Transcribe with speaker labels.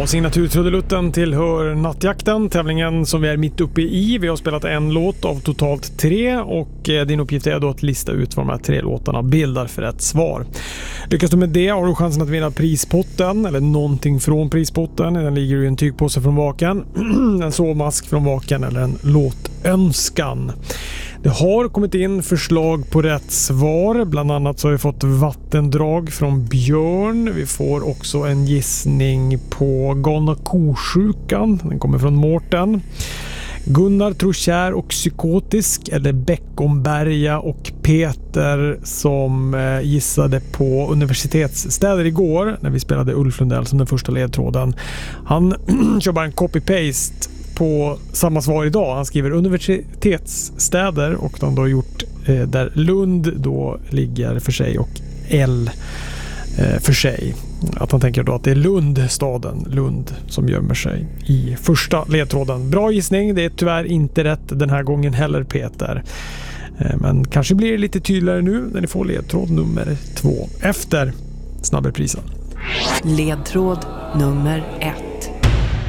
Speaker 1: Ja, signaturtrudelutten tillhör Nattjakten, tävlingen som vi är mitt uppe i. Vi har spelat en låt av totalt 3 och din uppgift är då att lista ut vad de här 3 låtarna bildar för ett svar. Lyckas du med det har du chansen att vinna prispotten eller någonting från prispotten. Den ligger i en tygpåse från Vaken, en sovmask från Vaken eller en låtönskan. Det har kommit in förslag på rätt svar. Bland annat så har vi fått vattendrag från Björn. Vi får också en gissning på galna kosjukan. Den kommer från Mårten. Gunnar tror kär och psykotisk eller Beckomberga och Peter som gissade på universitetsstäder igår när vi spelade Ulf Lundell som den första ledtråden. Han kör bara en copy-paste på samma svar idag. Han skriver universitetsstäder och de har gjort där Lund då ligger för sig och L för sig. Att han tänker då att det är Lund, staden Lund, som gömmer sig i första ledtråden. Bra gissning, det är tyvärr inte rätt den här gången heller, Peter. Men kanske blir det lite tydligare nu när ni får ledtråd nummer 2 efter snabbreprisen.
Speaker 2: Ledtråd nummer 1.